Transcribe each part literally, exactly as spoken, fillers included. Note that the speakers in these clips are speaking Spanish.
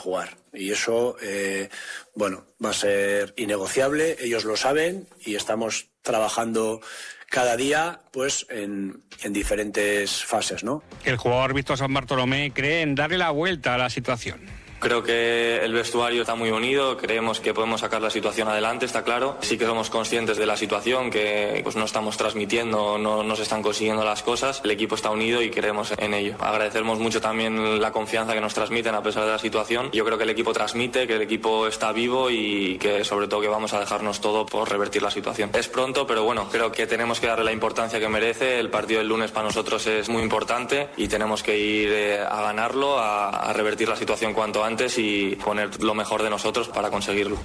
jugar. Y eso, eh, bueno, va a ser innegociable, ellos lo saben y estamos trabajando cada día pues en, en diferentes fases, ¿no? El jugador Víctor San Bartolomé cree en darle la vuelta a la situación. Creo que el vestuario está muy unido, creemos que podemos sacar la situación adelante, está claro. Sí que somos conscientes de la situación, que pues no estamos transmitiendo, no, no se están consiguiendo las cosas. El equipo está unido y creemos en ello. Agradecemos mucho también la confianza que nos transmiten a pesar de la situación. Yo creo que el equipo transmite, que el equipo está vivo y que sobre todo que vamos a dejarnos todo por revertir la situación. Es pronto, pero bueno, creo que tenemos que darle la importancia que merece. El partido del lunes para nosotros es muy importante y tenemos que ir eh, a ganarlo, a, a revertir la situación cuanto antes y poner lo mejor de nosotros para conseguirlo.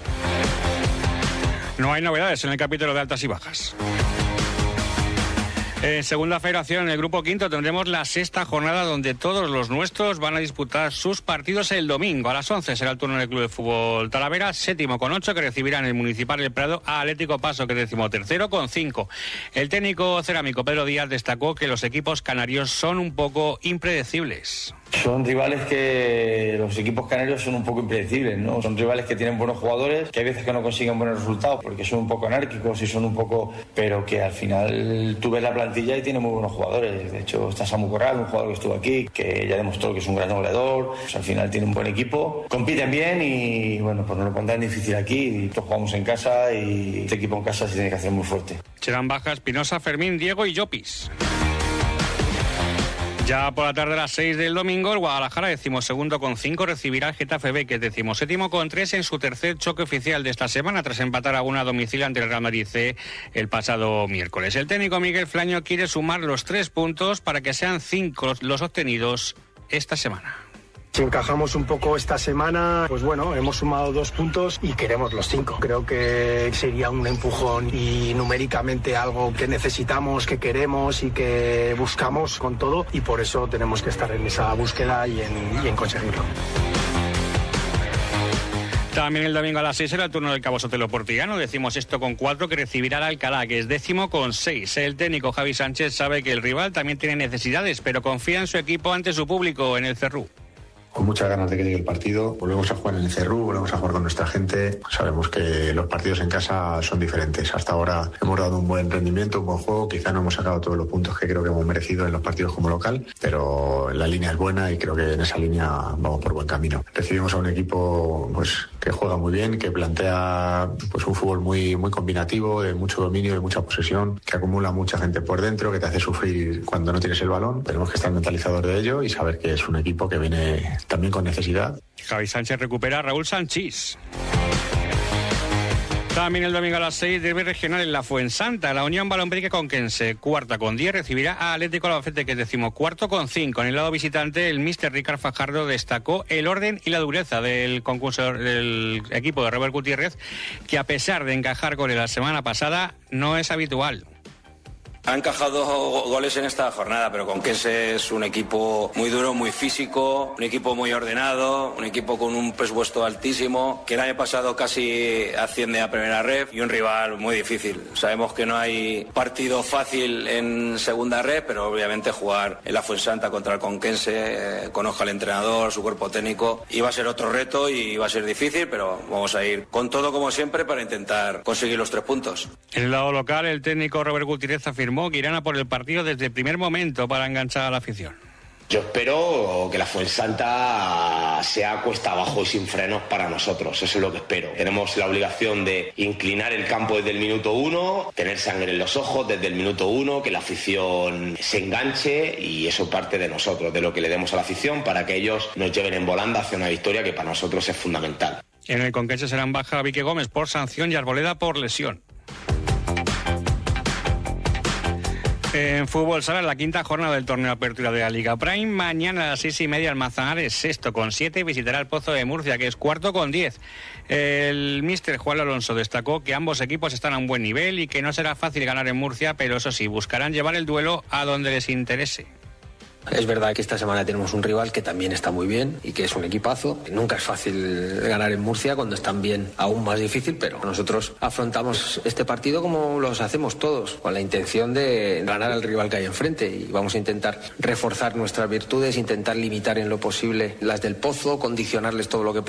No hay novedades en el capítulo de altas y bajas. En segunda federación, en el grupo quinto, tendremos la sexta jornada donde todos los nuestros van a disputar sus partidos el domingo. A las once será el turno del Club de Fútbol Talavera, séptimo con ocho, que recibirá en el Municipal El Prado a Atlético Paso, que es decimotercero con cinco. El técnico cerámico Pedro Díaz destacó que los equipos canarios son un poco impredecibles. Son rivales que los equipos canarios son un poco impredecibles, ¿no? Son rivales que tienen buenos jugadores, que hay veces que no consiguen buenos resultados porque son un poco anárquicos y son un poco... pero que al final tú ves la plantilla y tiene muy buenos jugadores. De hecho está Samu Corral, un jugador que estuvo aquí, que ya demostró que es un gran goleador. Pues al final tiene un buen equipo, compiten bien y bueno, pues no lo pondrán difícil aquí. Y todos jugamos en casa y este equipo en casa se tiene que hacer muy fuerte. Serán bajas Espinosa, Fermín, Diego y Llopis. Ya por la tarde a las seis del domingo, el Guadalajara, decimosegundo con cinco, recibirá al Getafe B, que es decimoséptimo con tres, en su tercer choque oficial de esta semana, tras empatar a una domicilio ante el Real Madrid C el pasado miércoles. El técnico Miguel Flaño quiere sumar los tres puntos para que sean cinco los obtenidos esta semana. Si encajamos un poco esta semana, pues bueno, hemos sumado dos puntos y queremos los cinco. Creo que sería un empujón y numéricamente algo que necesitamos, que queremos y que buscamos con todo, y por eso tenemos que estar en esa búsqueda y en, y en conseguirlo. También el domingo a las seis será el turno del Cabo Sotelo Portillano, decimos esto con cuatro, que recibirá al Alcalá, que es décimo con seis. El técnico Javi Sánchez sabe que el rival también tiene necesidades, pero confía en su equipo ante su público en el Cerrú. Con muchas ganas de que llegue el partido. Volvemos a jugar en el Cerrú, volvemos a jugar con nuestra gente. Sabemos que los partidos en casa son diferentes. Hasta ahora hemos dado un buen rendimiento, un buen juego. Quizá no hemos sacado todos los puntos que creo que hemos merecido en los partidos como local, pero la línea es buena y creo que en esa línea vamos por buen camino. Recibimos a un equipo pues que juega muy bien, que plantea pues un fútbol muy, muy combinativo, de mucho dominio, de mucha posesión, que acumula mucha gente por dentro, que te hace sufrir cuando no tienes el balón. Tenemos que estar mentalizados de ello y saber que es un equipo que viene también con necesidad. Javi Sánchez recupera a Raúl Sanchís. También el domingo a las seis, derbi regional en la Fuensanta. La Unión Balonmérica Conquense, cuarta con diez, recibirá a Atlético Albacete, que es decimocuarto con cinco. En el lado visitante, el míster Ricard Fajardo destacó el orden y la dureza del concurso del equipo de Robert Gutiérrez, que a pesar de encajar goles la semana pasada, no es habitual. Ha encajado goles en esta jornada, pero Conquense es un equipo muy duro, muy físico, un equipo muy ordenado, un equipo con un presupuesto altísimo, que el año pasado casi asciende a primera ref, y un rival muy difícil. Sabemos que no hay partido fácil en segunda ref, pero obviamente jugar en la Fuensanta contra el Conquense, eh, conozca al entrenador, su cuerpo técnico, iba a ser otro reto y iba a ser difícil, pero vamos a ir con todo como siempre para intentar conseguir los tres puntos. En el lado local, el técnico Robert Gutiérrez afirmó que irán a por el partido desde el primer momento para enganchar a la afición. Yo espero que la Fuensanta sea cuesta abajo y sin frenos para nosotros, eso es lo que espero. Tenemos la obligación de inclinar el campo desde el minuto uno, tener sangre en los ojos desde el minuto uno, que la afición se enganche, y eso parte de nosotros, de lo que le demos a la afición para que ellos nos lleven en volanda hacia una victoria que para nosotros es fundamental. En el Conquense serán baja Vique Gómez por sanción y Arboleda por lesión. En fútbol sala, la quinta jornada del torneo de apertura de la Liga Prime. Mañana a las seis y media el Manzanares, sexto con siete, visitará el Pozo de Murcia, que es cuarto con diez. El míster Juan Alonso destacó que ambos equipos están a un buen nivel y que no será fácil ganar en Murcia, pero eso sí, buscarán llevar el duelo a donde les interese. Es verdad que esta semana tenemos un rival que también está muy bien y que es un equipazo. Nunca es fácil ganar en Murcia, cuando están bien aún más difícil, pero nosotros afrontamos este partido como los hacemos todos, con la intención de ganar al rival que hay enfrente, y vamos a intentar reforzar nuestras virtudes, intentar limitar en lo posible las del Pozo, condicionarles todo lo que podamos.